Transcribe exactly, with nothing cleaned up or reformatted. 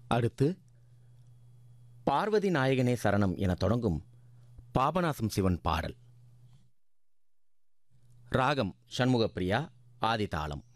அடுத்து பார்வதி நாயகனே சரணம் என தொடங்கும் பாபநாசம் சிவன் பாடல். ராகம் ஷண்முகப்பிரியா, ஆதிதாளம்.